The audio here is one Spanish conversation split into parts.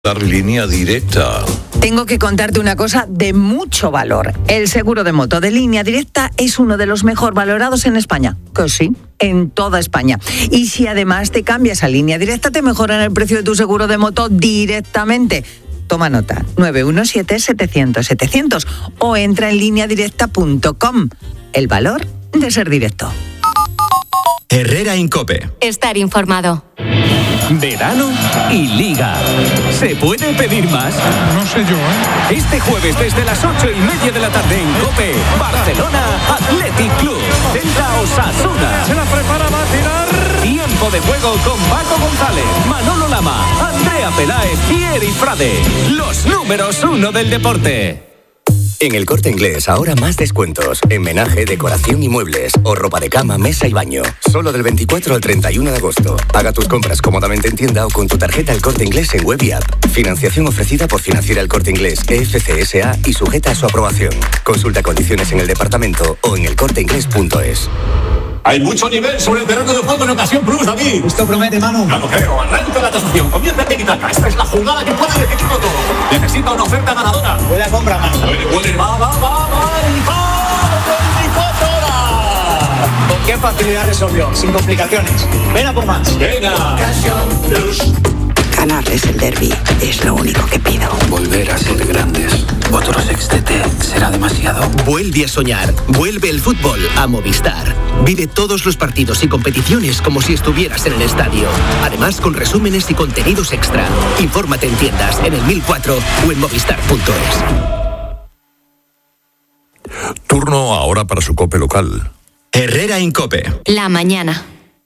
Línea Directa. Tengo que contarte una cosa de mucho valor. El seguro de moto de Línea Directa es uno de los mejor valorados en España. Que sí, en toda España. Y si además te cambias a Línea Directa, te mejoran el precio de tu seguro de moto directamente. Toma nota, 917-700-700 o entra en lineadirecta.com. El valor de ser directo. Herrera en COPE. Estar informado. Verano y Liga. ¿Se puede pedir más? No sé yo, ¿eh? Este jueves desde las 8:30 de la tarde en COPE, Barcelona Athletic Club, Celta Osasuna. Se la prepara, va a tirar. Tiempo de juego con Paco González, Manolo Lama, Andrea Peláez y Eric Frade. Los números 1 del deporte. En El Corte Inglés, ahora más descuentos. En menaje, decoración y muebles. O ropa de cama, mesa y baño. Solo del 24 al 31 de agosto. Paga tus compras cómodamente en tienda o con tu tarjeta El Corte Inglés en web y app. Financiación ofrecida por Financiera El Corte Inglés, EFCSA y sujeta a su aprobación. Consulta condiciones en el departamento o en elcorteinglés.es. Hay mucho nivel sobre el terreno de juego en ocasión plus, David. Esto promete, Manu. Ya lo creo. Arranca la tasación. Comienza Tiki-Taka. Esta es la jugada que puede definirlo todo. Necesita una oferta ganadora. Buena compra, Manu. Puede. Va. Con qué facilidad resolvió, sin complicaciones. Ven a por más. Venga. Ganarles el derbi es lo único que pido. Volver a ser grandes. Otro sextete será demasiado. Vuelve a soñar. Vuelve el fútbol a Movistar. Vive todos los partidos y competiciones como si estuvieras en el estadio. Además, con resúmenes y contenidos extra. Infórmate en tiendas, en el 1004 o en movistar.es. Turno ahora para su COPE local. Herrera en COPE. La mañana.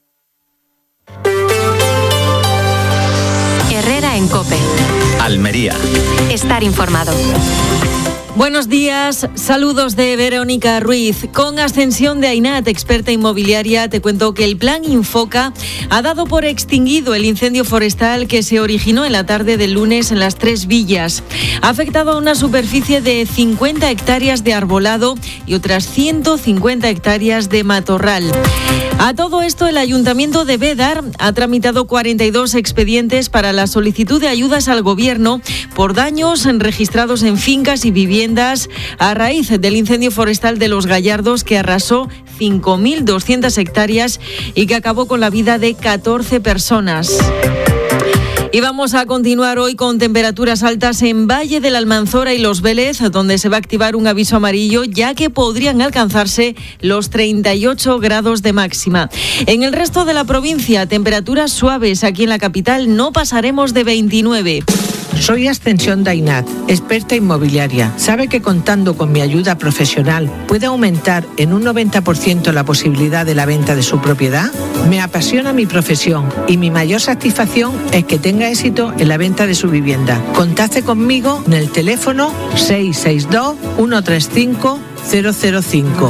Herrera en COPE. Almería. Estar informado. Buenos días, saludos de Verónica Ruiz. Con ascensión de Ainat, experta inmobiliaria, te cuento que el plan Infoca ha dado por extinguido el incendio forestal que se originó en la tarde del lunes en las Tres Villas. Ha afectado a una superficie de 50 hectáreas de arbolado y otras 150 hectáreas de matorral. A todo esto, el Ayuntamiento de Bédar ha tramitado 42 expedientes para la solicitud de ayudas al Gobierno por daños registrados en fincas y viviendas a raíz del incendio forestal de Los Gallardos que arrasó 5.200 hectáreas y que acabó con la vida de 14 personas. Y vamos a continuar hoy con temperaturas altas en Valle de la Almanzora y Los Vélez, donde se va a activar un aviso amarillo, ya que podrían alcanzarse los 38 grados de máxima. En el resto de la provincia, temperaturas suaves. Aquí en la capital no pasaremos de 29. Soy Ascensión de Ainat, experta inmobiliaria. ¿Sabe que contando con mi ayuda profesional puede aumentar en un 90% la posibilidad de la venta de su propiedad? Me apasiona mi profesión y mi mayor satisfacción es que tenga éxito en la venta de su vivienda. Contacte conmigo en el teléfono 662-135-005.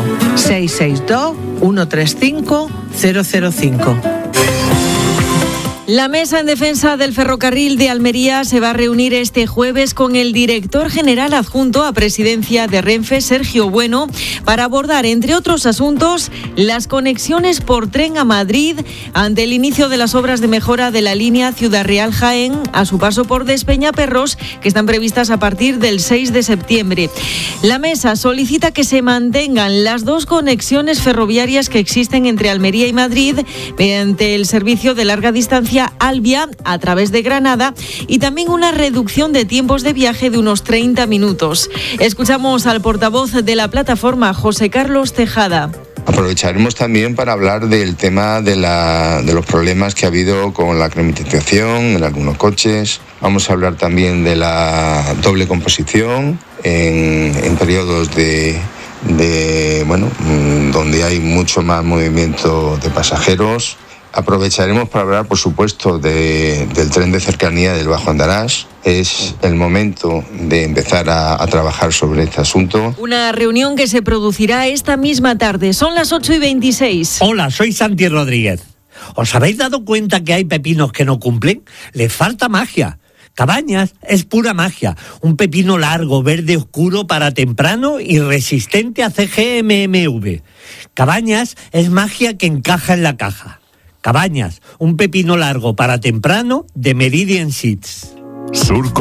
662-135-005. La Mesa en Defensa del Ferrocarril de Almería se va a reunir este jueves con el director general adjunto a presidencia de Renfe, Sergio Bueno, para abordar, entre otros asuntos, las conexiones por tren a Madrid ante el inicio de las obras de mejora de la línea Ciudad Real-Jaén a su paso por Despeñaperros, que están previstas a partir del 6 de septiembre. La Mesa solicita que se mantengan las dos conexiones ferroviarias que existen entre Almería y Madrid mediante el servicio de larga distancia Albia a través de Granada y también una reducción de tiempos de viaje de unos 30 minutos. Escuchamos al portavoz de la plataforma, José Carlos Tejada. Aprovecharemos también para hablar del tema de los problemas que ha habido con la climatización en algunos coches. Vamos a hablar también de la doble composición en periodos donde hay mucho más movimiento de pasajeros. Aprovecharemos para hablar, por supuesto, del tren de cercanía del Bajo Andarax. Es el momento de empezar a trabajar sobre este asunto. Una reunión que se producirá esta misma tarde. Son las 8:26. Hola, soy Santi Rodríguez. ¿Os habéis dado cuenta que hay pepinos que no cumplen? Les falta magia. Cabañas es pura magia. Un pepino largo, verde oscuro para temprano y resistente a CGMMV. Cabañas es magia que encaja en la caja. Cabañas, un pepino largo para temprano de Meridian Seeds. Surco